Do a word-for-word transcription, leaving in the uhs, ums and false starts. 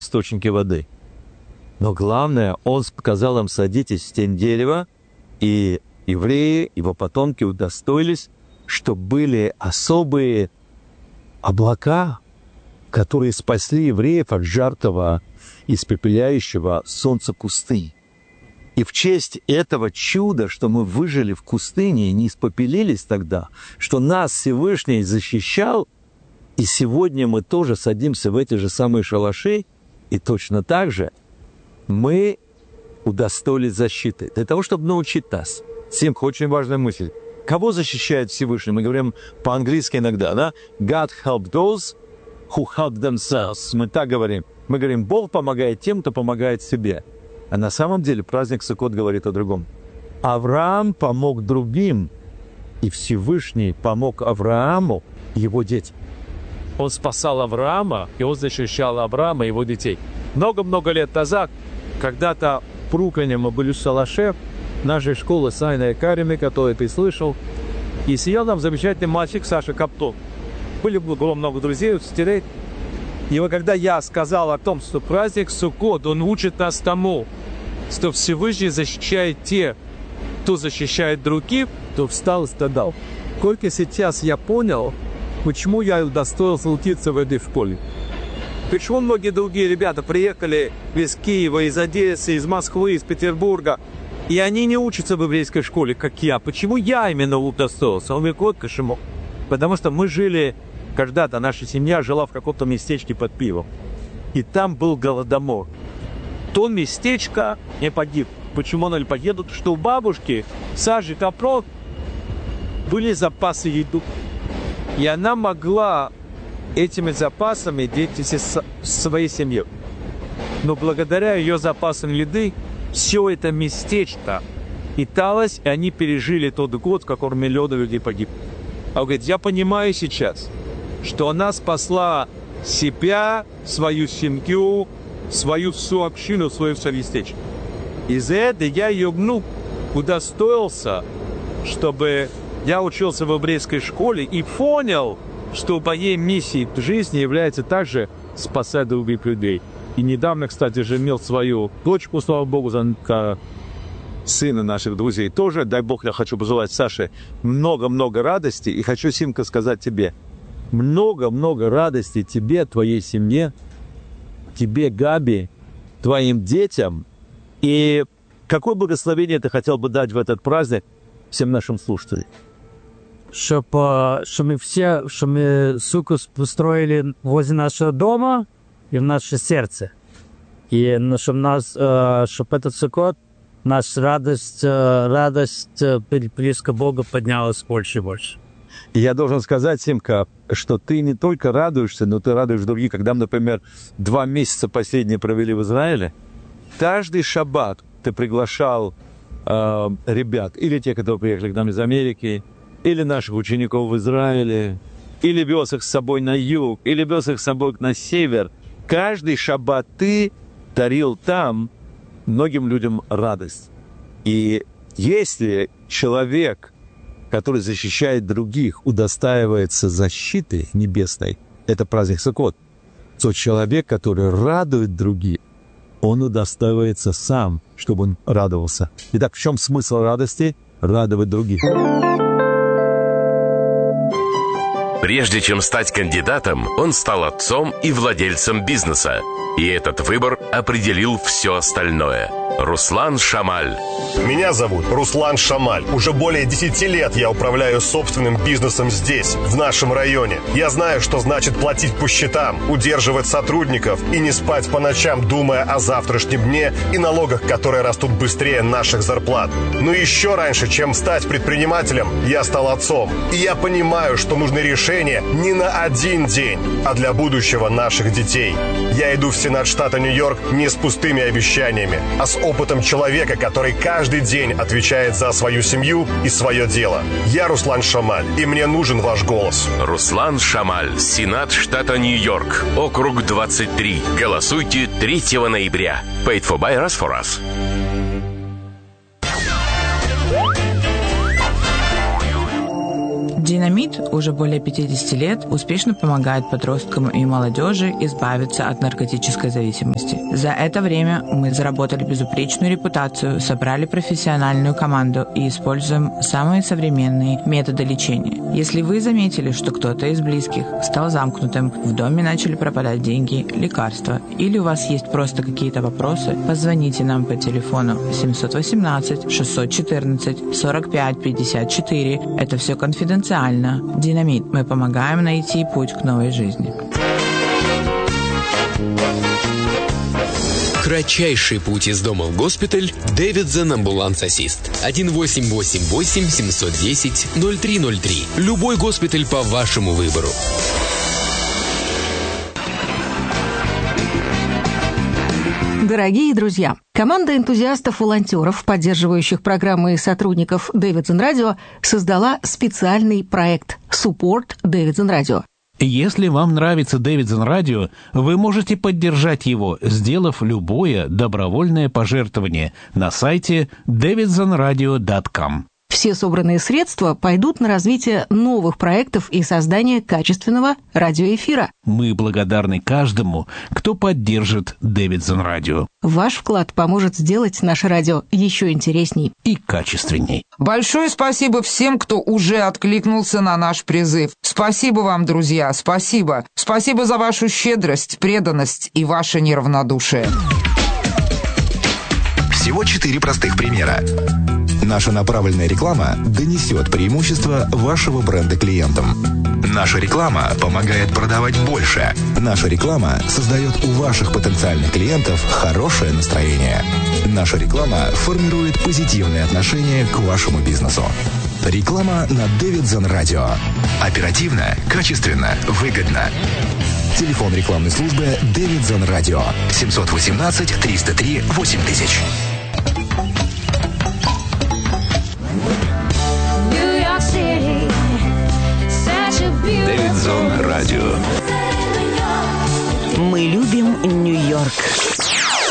источники воды. Но главное, он сказал им: садитесь в тень дерева, и евреи, его потомки удостоились, что были особые облака, которые спасли евреев от жаркого, испепеляющего солнца пустыни. И в честь этого чуда, что мы выжили в пустыне и не испепелились тогда, что нас Всевышний защищал, и сегодня мы тоже садимся в эти же самые шалаши, и точно так же мы удостоились защиты. Для того, чтобы научить нас. Симха, очень важная мысль. Кого защищает Всевышний? Мы говорим по-английски иногда, да? God help those who help themselves. Мы так говорим. Мы говорим, Бог помогает тем, кто помогает себе. А на самом деле праздник Суккот говорит о другом. Авраам помог другим, и Всевышний помог Аврааму и его детям. Он спасал Авраама, и он защищал Авраама и его детей. Много-много лет назад, когда-то в Бруклине мы были в шалаше нашей школы Сайна Карими, которую ты слышал, и сидел там замечательный мальчик Саша Каптон. Были было много друзей, учителей. И вот когда я сказал о том, что праздник Суккот, он учит нас тому, что Всевышний защищает те, кто защищает других, то встал и страдал. Только сейчас я понял, почему я удостоился учиться в этой школе. Почему многие другие ребята приехали из Киева, из Одессы, из Москвы, из Петербурга, и они не учатся в еврейской школе, как я. Почему я именно удостоился? Он говорит, вот почему. Потому что мы жили... Когда-то наша семья жила в каком-то местечке под пивом. И там был голодомор. То местечко не погиб. Почему оно не погибло? Что у бабушки Сажи Капров были запасы еды. И она могла этими запасами делиться с своей семьей. Но благодаря ее запасам еды все это местечко питалось, и они пережили тот год, в котором миллионы людей погибли. А он говорит, я понимаю сейчас, что она спасла себя, свою семью, свою всю общину, свою все местечко. Из-за этого я ее внук удостоился, чтобы я учился в еврейской школе и понял, что моей миссией в жизни является также спасать других людей. И недавно, кстати, же имел свою дочку, слава богу, за сына наших друзей тоже. Дай бог, я хочу пожелать Саше много-много радости. И хочу, Симка, сказать тебе, много-много радости тебе, твоей семье, тебе, Габи, твоим детям. И какое благословение ты хотел бы дать в этот праздник всем нашим слушателям? Чтобы, чтобы мы все, чтобы мы Суккот построили возле нашего дома и в наше сердце. И чтобы, нас, чтобы этот Суккот, наша радость, радость близко Бога поднялась больше и больше. И я должен сказать, Симка, что ты не только радуешься, но ты радуешь других. Когда мы, например, два месяца последние провели в Израиле, каждый шаббат ты приглашал э, ребят, или те, которые приехали к нам из Америки, или наших учеников в Израиле, или вез их с собой на юг, или вез их с собой на север. Каждый шаббат ты дарил там многим людям радость. И если человек, который защищает других, удостаивается защиты небесной, это праздник Суккот, то человек, который радует других, он удостаивается сам, чтобы он радовался. Итак, в чем смысл радости? Радовать других. Прежде чем стать кандидатом, он стал отцом и владельцем бизнеса. И этот выбор определил все остальное. Руслан Шамаль. Меня зовут Руслан Шамаль. Уже более десяти лет я управляю собственным бизнесом здесь, в нашем районе. Я знаю, что значит платить по счетам, удерживать сотрудников и не спать по ночам, думая о завтрашнем дне и налогах, которые растут быстрее наших зарплат. Но еще раньше, чем стать предпринимателем, я стал отцом. И я понимаю, что нужны решения не на один день, а для будущего наших детей. Я иду в Сенат штата Нью-Йорк не с пустыми обещаниями, а с опытом человека, который каждый день отвечает за свою семью и свое дело. Я Руслан Шамаль, и мне нужен ваш голос. Руслан Шамаль, Сенат штата Нью-Йорк, округ двадцать три. Голосуйте третьего ноября. Paid for by us for us. Динамит уже более пятьдесят лет успешно помогает подросткам и молодежи избавиться от наркотической зависимости. За это время мы заработали безупречную репутацию, собрали профессиональную команду и используем самые современные методы лечения. Если вы заметили, что кто-то из близких стал замкнутым, в доме начали пропадать деньги, лекарства, или у вас есть просто какие-то вопросы, позвоните нам по телефону семь один восемь шесть один четыре сорок пять пятьдесят четыре. Это все конфиденциально. Динамит. Мы помогаем найти путь к новой жизни. Кратчайший путь из дома в госпиталь. Davidson Ambulance Assist. один восемь восемь восемь семь один ноль ноль три ноль три. Любой госпиталь по вашему выбору. Дорогие друзья, команда энтузиастов-волонтеров, поддерживающих программы и сотрудников Davidson Radio, создала специальный проект Support Davidson Radio. Если вам нравится Davidson Radio, вы можете поддержать его, сделав любое добровольное пожертвование на сайте дэвидсон радио точка ком. Все собранные средства пойдут на развитие новых проектов и создание качественного радиоэфира. Мы благодарны каждому, кто поддержит Davidson Radio. Ваш вклад поможет сделать наше радио еще интересней и качественней. Большое спасибо всем, кто уже откликнулся на наш призыв. Спасибо вам, друзья, спасибо. Спасибо за вашу щедрость, преданность и ваше неравнодушие. Всего четыре простых примера. Наша направленная реклама донесет преимущество вашего бренда клиентам. Наша реклама помогает продавать больше. Наша реклама создает у ваших потенциальных клиентов хорошее настроение. Наша реклама формирует позитивные отношения к вашему бизнесу. Реклама на Davidson Radio. Оперативно, качественно, выгодно. Телефон рекламной службы Davidson Radio семь один восемь триста три восемь тысяч. Davidson Radio. Мы любим Нью-Йорк.